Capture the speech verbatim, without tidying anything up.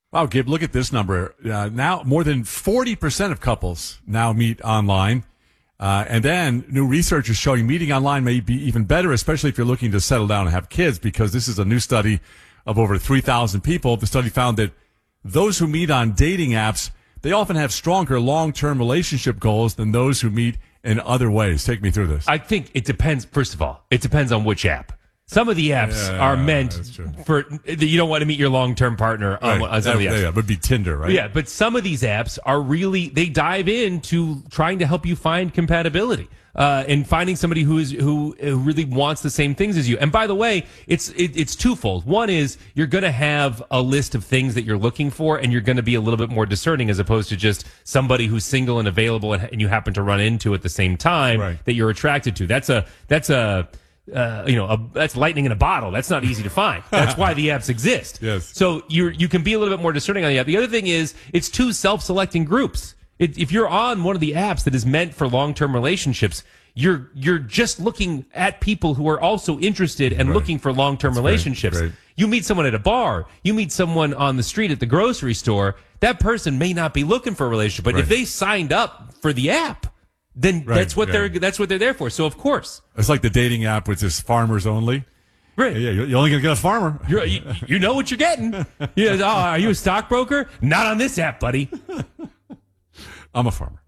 Wow, Gabe, look at this number. Uh, now, more than forty percent of couples now meet online. Uh, and then new research is showing meeting online may be even better, especially if you're looking to settle down and have kids, because this is a new study of over three thousand people. The study found that those who meet on dating apps, they often have stronger long-term relationship goals than those who meet in other ways. Take me through this. I think it depends. First of all, it depends on which app. Some of the apps yeah, are meant for you don't want to meet your long-term partner on, right. on some that, of the apps. Yeah, it would be Tinder, right? Yeah, but some of these apps are really they dive into trying to help you find compatibility uh, and finding somebody who is who, who really wants the same things as you. And by the way, it's it, it's twofold. One is you're going to have a list of things that you're looking for, and you're going to be a little bit more discerning as opposed to just somebody who's single and available and, and you happen to run into at the same time right. that you're attracted to. That's a that's a Uh, you know, a, that's lightning in a bottle. That's not easy to find. That's why the apps exist. Yes. So you you can be a little bit more discerning on the app. The other thing is it's two self-selecting groups. It, if you're on one of the apps that is meant for long-term relationships, you're you're just looking at people who are also interested and right. looking for long-term that's relationships. Great, great. You meet someone at a bar, you meet someone on the street at the grocery store, that person may not be looking for a relationship, but right. if they signed up for the app, then right, that's what yeah. they're that's what they're there for. So of course, it's like the dating app, which is farmers only. Right. Yeah, you're only gonna get a farmer. You're, you you know what you're getting. You know, oh, are you a stockbroker? Not on this app, buddy. I'm a farmer.